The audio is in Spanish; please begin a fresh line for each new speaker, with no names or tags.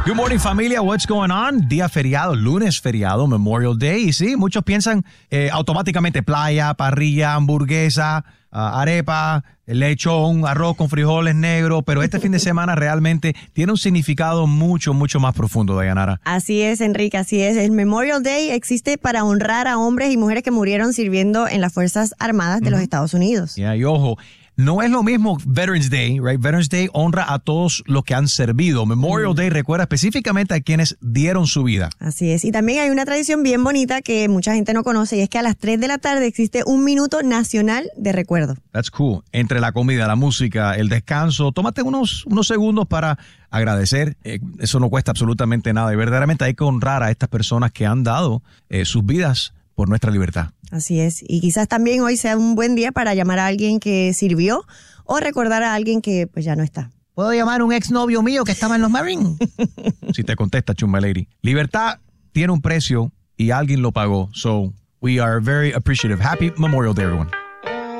Good morning, familia. What's going on? Día feriado, lunes feriado, Memorial Day. Y sí, muchos piensan automáticamente playa, parrilla, hamburguesa, arepa, lechón, arroz con frijoles negros. Pero este fin de semana realmente tiene un significado mucho, mucho más profundo, Dayanara.
Así es, Enrique, así es. El Memorial Day existe para honrar a hombres y mujeres que murieron sirviendo en las Fuerzas Armadas de los Estados Unidos.
Y ojo, no es lo mismo Veterans Day, right? Veterans Day honra a todos los que han servido. Memorial Day recuerda específicamente a quienes dieron su vida.
Así es. Y también hay una tradición bien bonita que mucha gente no conoce y es que a las 3 de la tarde existe un minuto nacional de recuerdo.
That's cool. Entre la comida, la música, el descanso, tómate unos segundos para agradecer. Eso no cuesta absolutamente nada y verdaderamente hay que honrar a estas personas que han dado sus vidas por nuestra libertad.
Así es. Y quizás también hoy sea un buen día para llamar a alguien que sirvió o recordar a alguien que pues ya no está.
¿Puedo llamar a un exnovio mío que estaba en los Marines?
Si te contesta, Chumba Lady. Libertad tiene un precio y alguien lo pagó. So, we are very appreciative. Happy Memorial Day, everyone.